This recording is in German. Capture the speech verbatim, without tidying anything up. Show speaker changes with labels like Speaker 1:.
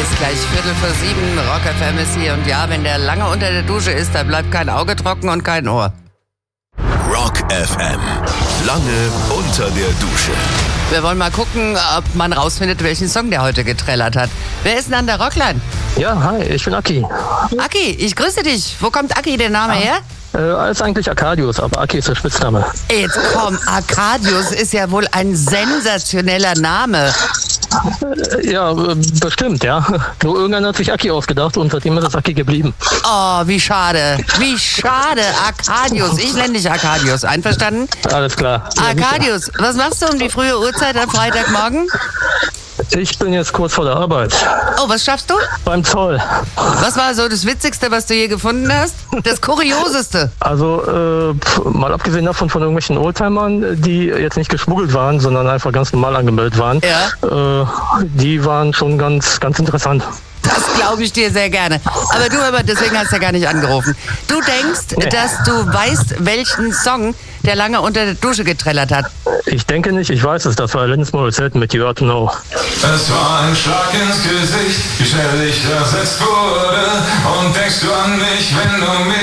Speaker 1: ist gleich Viertel vor sieben, Rock F M ist hier und ja, wenn der lange unter der Dusche ist, da bleibt kein Auge trocken und kein Ohr.
Speaker 2: Rock F M, lange unter der Dusche.
Speaker 1: Wir wollen mal gucken, ob man rausfindet, welchen Song der heute getrellert hat. Wer ist denn an der Rockline?
Speaker 3: Ja, hi, ich bin Aki.
Speaker 1: Aki, ich grüße dich. Wo kommt Aki, der Name, her?
Speaker 3: Äh, alles eigentlich Arkadius, aber Aki ist der Spitzname.
Speaker 1: Jetzt komm, Arkadius ist ja wohl ein sensationeller Name.
Speaker 3: Äh, ja, äh, bestimmt, ja. Nur irgendeiner hat sich Aki ausgedacht und seitdem ist es Aki geblieben.
Speaker 1: Oh, wie schade. Wie schade. Arkadius. Ich nenne dich Arkadius. Einverstanden?
Speaker 3: Alles klar.
Speaker 1: Arkadius, was machst du um die frühe Uhrzeit am Freitagmorgen?
Speaker 3: Ich bin jetzt kurz vor der Arbeit.
Speaker 1: Oh, was schaffst du?
Speaker 3: Beim Zoll.
Speaker 1: Was war so das Witzigste, was du je gefunden hast? Das Kurioseste?
Speaker 3: Also, äh, pf, mal abgesehen davon von irgendwelchen Oldtimern, die jetzt nicht geschmuggelt waren, sondern einfach ganz normal angemeldet waren.
Speaker 1: Ja.
Speaker 3: Äh, die waren schon ganz, ganz interessant.
Speaker 1: Das glaube ich dir sehr gerne. Aber du, aber deswegen hast du ja gar nicht angerufen. Du denkst,
Speaker 3: Nee.
Speaker 1: dass du weißt, welchen Song der lange unter der Dusche getrellert hat.
Speaker 3: Ich denke nicht, ich weiß es. Das war Alanis Morissette mit You Ought to Know.
Speaker 4: Es war ein Schlag ins Gesicht, wie schnell ich ersetzt wurde. Und denkst du an mich, wenn du mich